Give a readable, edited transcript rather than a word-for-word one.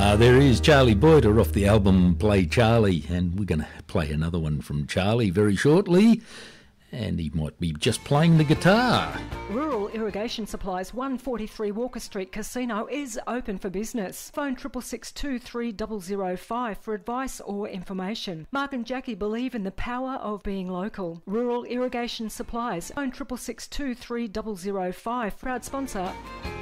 There is Charlie Boyder off the album Play Charlie, and we're going to play another one from Charlie very shortly, and he might be just playing the guitar. Rural Irrigation Supplies, 143 Walker Street Casino is open for business. Phone 666 for advice or information. Mark and Jackie believe in the power of being local. Rural Irrigation Supplies, phone 666 proud sponsor